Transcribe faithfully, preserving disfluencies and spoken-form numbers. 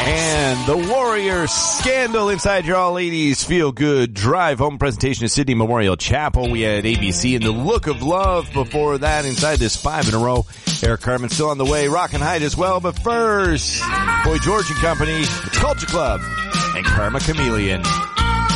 And the Warrior Scandal inside your all ladies feel good drive home presentation at Sydney Memorial Chapel. We had A B C and the Look of Love before that inside this five in a row. Eric Carmen still on the way. Rock and Hyde as well. But first, Boy George and Company, it's Culture Club and Karma Chameleon.